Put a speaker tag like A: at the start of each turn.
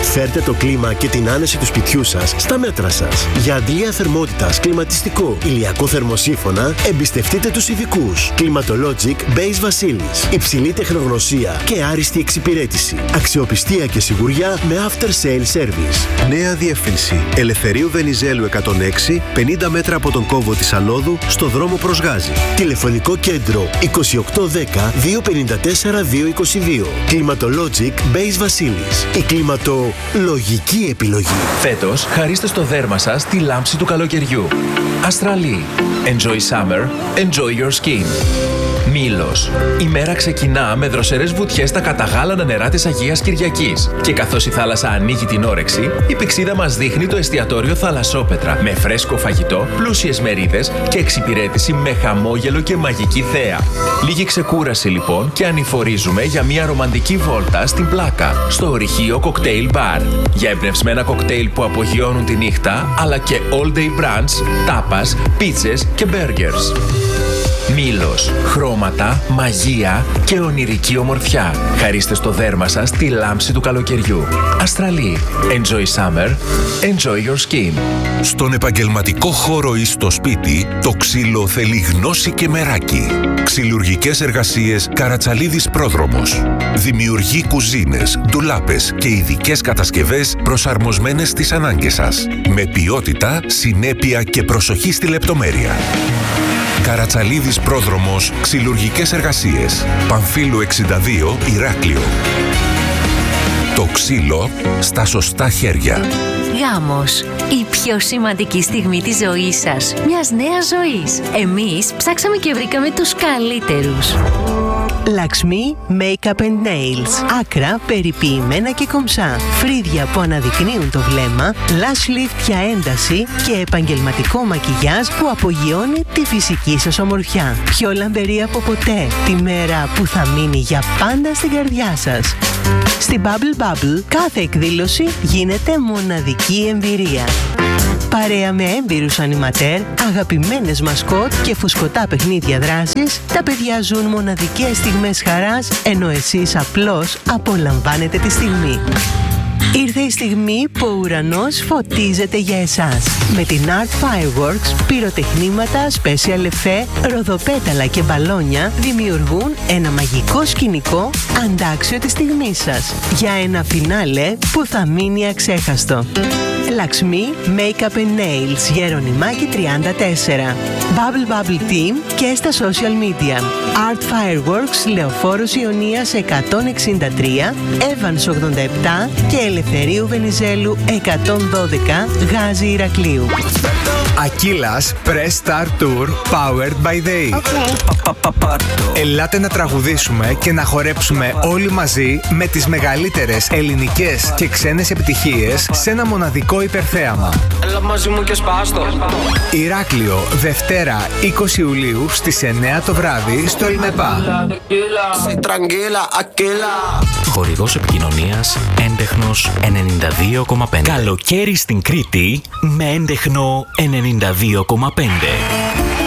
A: Φέρτε το κλίμα και την άνεση του σπιτιού σας στα μέτρα σας. Για αντλία θερμότητας, κλιματιστικό, ηλιακό θερμοσύφωνα, εμπιστευτείτε τους ειδικούς. Climatologic Base Vasilis. Υψηλή τεχνογνωσία και άριστη εξυπηρέτηση. Αξιοπιστία και σιγουριά με after sale service.
B: Νέα διεύθυνση. Ελευθερίου Βενιζέλου 106, 50 μέτρα από τον κόμβο της Αλόδου, στο δρόμο προς Γάζη.
A: Τηλεφωνικό κέντρο 2810 254 222. Climatologic Base Vasilis. Η κλιματολογική επιλογή.
C: Φέτος, χαρίστε στο δέρμα σας τη λάμψη του καλοκαιριού. Αστραλή. Enjoy summer. Enjoy your skin. Μήλος. Η μέρα ξεκινά με δροσερές βουτιές στα καταγάλανα νερά της Αγίας Κυριακής. Και καθώς η θάλασσα ανοίγει την όρεξη, η πυξίδα μας δείχνει το εστιατόριο Θαλασσόπετρα με φρέσκο φαγητό, πλούσιες μερίδες και εξυπηρέτηση με χαμόγελο και μαγική θέα. Λίγη ξεκούραση λοιπόν και ανηφορίζουμε για μια ρομαντική βόλτα στην Πλάκα, στο ορυχείο Cocktail Bar. Για εμπνευσμένα κοκτέιλ που απογειώνουν τη νύχτα, αλλά και all day brunch, τάπας, πίτσες και burgers. Μήλος, χρώματα, μαγεία και ονειρική ομορφιά. Χαρίστε στο δέρμα σας τη λάμψη του καλοκαιριού. Αστραλή. Enjoy summer. Enjoy your skin.
D: Στον επαγγελματικό χώρο ή στο σπίτι, το ξύλο θέλει γνώση και μεράκι. Ξυλουργικές εργασίες Καρατσαλίδης Πρόδρομος. Δημιουργεί κουζίνες, ντουλάπες και ειδικές κατασκευές προσαρμοσμένες στις ανάγκες σας. Με ποιότητα, συνέπεια και προσοχή στη λεπτομέρεια. Καρατσαλίδης Πρόδρομος, ξυλουργικές εργασίες. Παμφύλου 62, Ηράκλειο. Το ξύλο στα σωστά χέρια.
E: Γάμος. Η πιο σημαντική στιγμή της ζωής σας. Μιας νέας ζωής. Εμείς ψάξαμε και βρήκαμε τους καλύτερους.
F: Lakshmi Makeup and Nails. Άκρα περιποιημένα και κομψά. Φρύδια που αναδεικνύουν το βλέμμα, lash lift για ένταση και επαγγελματικό μακιγιάζ που απογειώνει τη φυσική σας ομορφιά. Πιο λαμπερή από ποτέ. Τη μέρα που θα μείνει για πάντα στην καρδιά σας. Στην Bubble Bubble κάθε εκδήλωση γίνεται μοναδική εμπειρία. Παρέα με έμπειρους ανιματέρ, αγαπημένες μασκότ και φουσκωτά παιχνίδια δράσης, τα παιδιά ζουν μοναδικές στιγμές χαράς, ενώ εσείς απλώς απολαμβάνετε τη στιγμή. Ήρθε η στιγμή που ο ουρανός φωτίζεται για εσάς. Με την Art Fireworks, πυροτεχνήματα, special effect, ροδοπέταλα και μπαλόνια δημιουργούν ένα μαγικό σκηνικό αντάξιο της στιγμής σας. Για ένα φινάλε που θα μείνει αξέχαστο. Lakshmi Makeup and Nails, Γερονιμάκη 34. Bubble Bubble Team και στα social media. Art Fireworks, Λεωφόρος Ιωνίας 163, Evans 87 και Ελευθερίου Βενιζέλου 112, Γάζη Ηρακλείου.
G: Ακύλας Press Star Tour Powered by Day. Ελάτε να τραγουδήσουμε και να χορέψουμε όλοι μαζί με τις μεγαλύτερες ελληνικές και ξένες επιτυχίες σε ένα μοναδικό υπερθέαμα.
H: Έλα μαζί μου και σπάστο.
G: Ηράκλειο, Δευτέρα 20 Ιουλίου στις 9 το βράδυ στο Ελμεπά.
I: Χορηγός επικοινωνίας Έντεχνος 92,5. Καλοκαίρι στην Κρήτη με Έντεχνο 92,5.